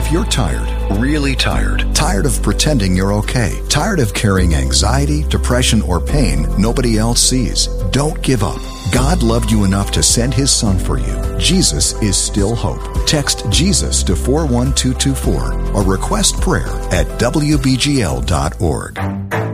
If you're tired, really tired of pretending you're okay, tired of carrying anxiety, depression, or pain nobody else sees, don't give up. God loved you enough to send His Son for you. Jesus is still hope. Text Jesus to 41224 or request prayer at WBGL.org.